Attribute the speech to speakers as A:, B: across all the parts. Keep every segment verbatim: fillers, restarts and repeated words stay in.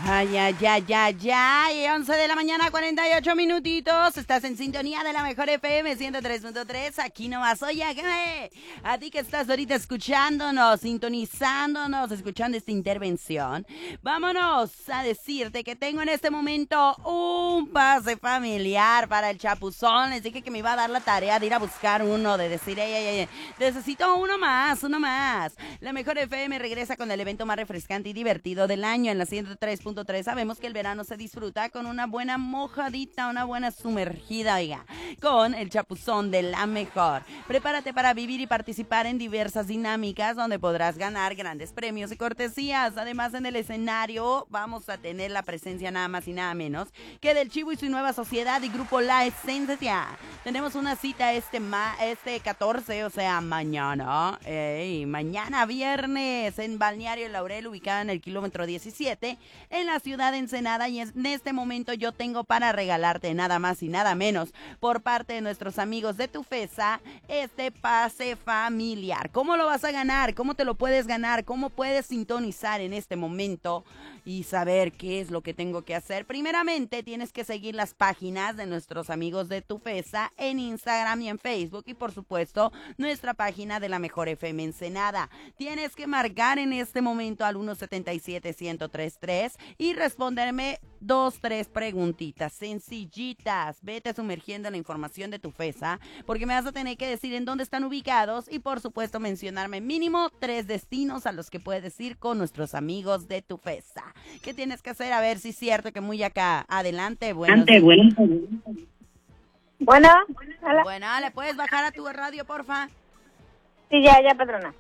A: Ay, ay, ay, ay, ay, once de la mañana, cuarenta y ocho minutitos. Estás en sintonía de la mejor F M ciento tres punto tres. Aquí nomás, oye, a ti que estás ahorita escuchándonos, sintonizándonos, escuchando esta intervención. Vámonos a decirte que tengo en este momento un pase familiar para el Chapuzón. Les dije que me iba a dar la tarea de ir a buscar uno, de decir, ay, ay, ay, necesito uno más, uno más. La mejor F M regresa con el evento más refrescante y divertido del año en la ciento tres punto tres. Sabemos que el verano se disfruta con una buena mojadita, una buena sumergida, oiga, con el Chapuzón de la mejor. Prepárate para vivir y participar en diversas dinámicas donde podrás ganar grandes premios y cortesías. Además, en el escenario vamos a tener la presencia nada más y nada menos que del Chivo y su nueva sociedad y grupo La Esencia. Tenemos una cita este, ma este catorce, o sea, mañana, ey, mañana viernes en Balneario Laurel, ubicada en el kilómetro diecisiete, en la ciudad de Ensenada, y en este momento yo tengo para regalarte nada más y nada menos por parte de nuestros amigos de Tufesa este pase familiar. ¿Cómo lo vas a ganar? ¿Cómo te lo puedes ganar? ¿Cómo puedes sintonizar en este momento y saber qué es lo que tengo que hacer? Primeramente tienes que seguir las páginas de nuestros amigos de Tufesa en Instagram y en Facebook, y por supuesto nuestra página de la mejor F M Ensenada. Tienes que marcar en este momento al uno siete siete, uno cero tres tres y responderme dos, tres preguntitas sencillitas. Vete sumergiendo en la información de Tufesa, porque me vas a tener que decir en dónde están ubicados y por supuesto mencionarme mínimo tres destinos a los que puedes ir con nuestros amigos de Tufesa. ¿Qué tienes que hacer? A ver si es cierto que muy acá. Adelante, bueno.
B: Bueno, bueno, hola.
A: Bueno, ¿le puedes bajar a tu radio, porfa?
B: Sí, ya, ya, patrona.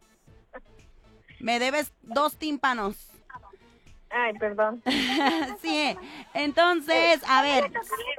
A: Me debes dos tímpanos.
B: Ay, perdón.
A: Sí, entonces, a ver.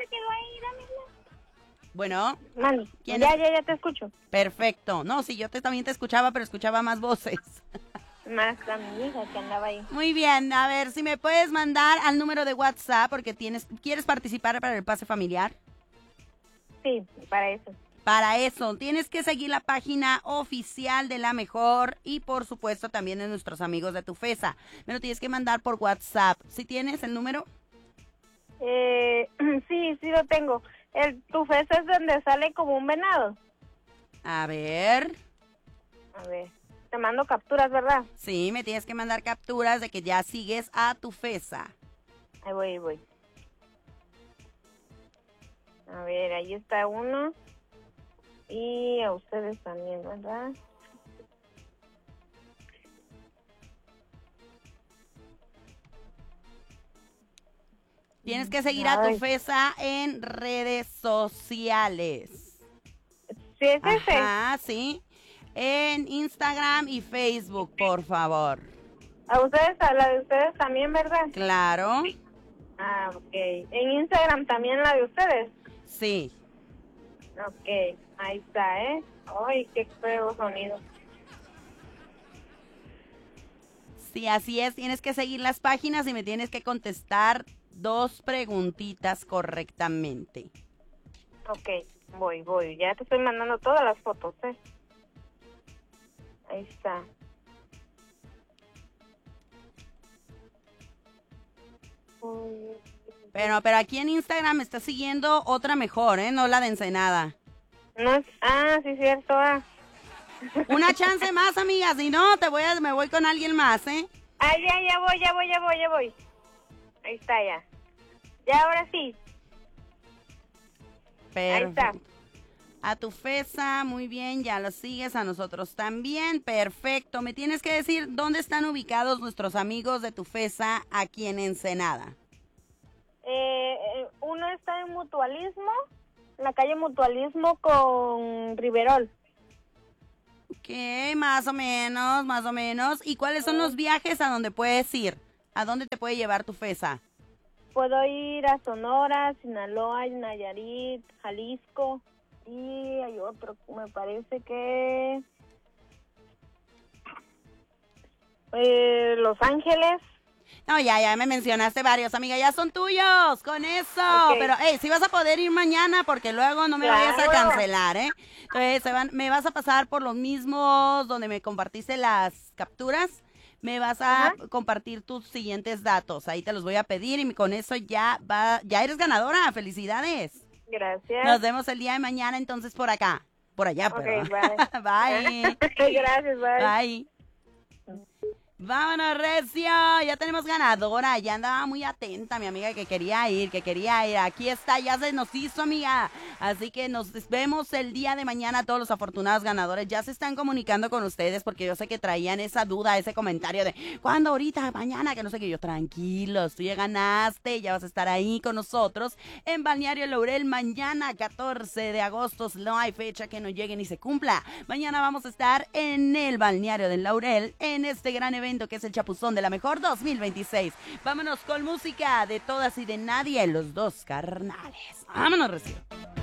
A: Bueno,
B: Mami,
A: ¿quién
B: ya,
A: es?
B: ya, ya te escucho.
A: Perfecto. No, sí, yo te, también te escuchaba, pero escuchaba más voces.
B: Más a mi hija que andaba ahí.
A: Muy bien, a ver, si me puedes mandar al número de WhatsApp, porque tienes, ¿quieres participar para el pase familiar?
B: Sí, para eso.
A: Para eso, tienes que seguir la página oficial de La Mejor y por supuesto también de nuestros amigos de Tufesa. Me lo tienes que mandar por WhatsApp. ¿Sí tienes el número?
B: Eh, sí, sí lo tengo. El Tufesa es donde sale como un venado.
A: A ver.
B: A ver, te mando capturas, ¿verdad?
A: Sí, me tienes que mandar capturas de que ya sigues a Tufesa.
B: Ahí voy, ahí voy. A ver, ahí está uno. Y a ustedes también, ¿verdad?
A: Tienes que seguir a Tufesa en redes sociales.
B: Sí, es ese.
A: Ajá, sí. En Instagram y Facebook, por favor.
B: A ustedes, a la de ustedes también, ¿verdad?
A: Claro.
B: Ah, ok. En Instagram también la de ustedes.
A: Sí.
B: Ok, ahí está, ¿eh? Ay, qué feo sonido.
A: Sí, así es. Tienes que seguir las páginas y me tienes que contestar dos preguntitas correctamente.
B: Ok, voy, voy. Ya te estoy mandando todas las fotos, ¿eh? Ahí está.
A: Pero, pero aquí en Instagram me está siguiendo otra mejor, ¿eh? No la de Ensenada.
B: No es... Ah, sí, cierto, ah.
A: Una chance más, amiga. Si no, te voy a, me voy con alguien más, ¿eh?
B: Ah, ya, ya voy, ya voy, ya voy, ya voy. Ahí está, ya. Ya, ahora sí.
A: Perfecto.
B: Ahí está.
A: A Tufesa, muy bien, ya lo sigues, a nosotros también, perfecto. Me tienes que decir dónde están ubicados nuestros amigos de Tufesa aquí en Ensenada.
B: Eh, eh, uno está en Mutualismo, en la calle Mutualismo con Riverol.
A: Ok, más o menos, más o menos. ¿Y cuáles son los viajes a donde puedes ir? ¿A dónde te puede llevar Tufesa?
B: Puedo ir a Sonora, Sinaloa, Nayarit, Jalisco y hay otro, me parece que eh, Los Ángeles.
A: No, ya, ya me mencionaste varios, amiga, ya son tuyos, con eso.
B: Okay.
A: Pero, hey, sí vas a poder ir mañana porque luego no me
B: Claro.
A: vayas a cancelar, ¿eh? Entonces, se van, me vas a pasar por los mismos donde me compartiste las capturas. me vas a
B: Ajá.
A: compartir tus siguientes datos. Ahí te los voy a pedir y con eso ya va, ya eres ganadora. ¡Felicidades!
B: Gracias.
A: Nos vemos el día de mañana entonces por acá. Por allá,
B: Ok,
A: perdón.
B: bye.
A: Bye.
B: Gracias, bye.
A: Bye. Vámonos, Recio. Ya tenemos ganadora. Ya andaba muy atenta mi amiga que quería ir, que quería ir. Aquí está, ya se nos hizo, amiga. Así que nos vemos el día de mañana. Todos los afortunados ganadores ya se están comunicando con ustedes porque yo sé que traían esa duda, ese comentario de ¿cuándo? Ahorita, mañana, que no sé qué. Yo, tranquilos, tú ya ganaste. Ya vas a estar ahí con nosotros en Balneario Laurel mañana, catorce de agosto. No hay fecha que no llegue ni se cumpla. Mañana vamos a estar en el Balneario del Laurel en este gran evento que es el Chapuzón de la Mejor dos mil veintiséis. Vámonos con música de todas y de nadie, los dos carnales. Vámonos, recién.